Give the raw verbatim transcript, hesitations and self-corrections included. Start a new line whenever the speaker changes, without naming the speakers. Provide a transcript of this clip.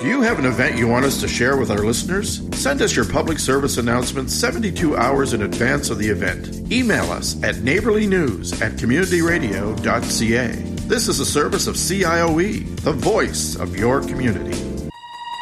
Do you have an event you want us to share with our listeners? Send us your public service announcement seventy-two hours in advance of the event. Email us at neighborlynews at community radio dot c a. This is a service of C I O E, the voice of your community.